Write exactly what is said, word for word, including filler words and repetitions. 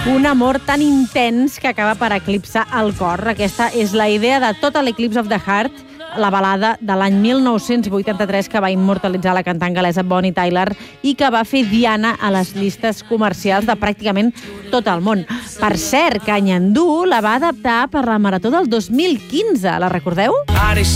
Un amor tan intens que acaba per eclipsar el cor. Aquesta és la idea de Total Eclipse of the Heart, la balada de l'any mil nou-cents vuitanta-tres que va immortalitzar la cantant galesa Bonnie Tyler i que va fer diana a les llistes comercials de pràcticament tot el món. Per cert, Canyandú la va adaptar per la Marató del dos mil quinze. La recordeu?